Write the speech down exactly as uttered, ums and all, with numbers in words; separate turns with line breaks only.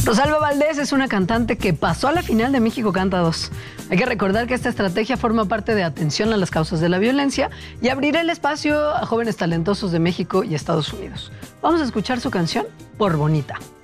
Rosalba Valdés es una cantante que pasó a la final de México Canta dos. Hay que recordar que esta estrategia forma parte de atención a las causas de la violencia y abrirá el espacio a jóvenes talentosos de México y Estados Unidos. Vamos a escuchar su canción, Por Bonita.